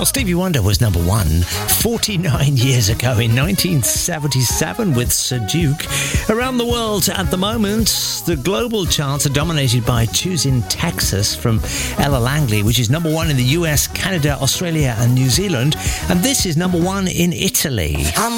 Well, Stevie Wonder was number one 49 years ago in 1977 with Sir Duke. Around the world at the moment, the global charts are dominated by Choosing Texas from Ella Langley, which is number one in the US, Canada, Australia and New Zealand. And this is number one in Italy.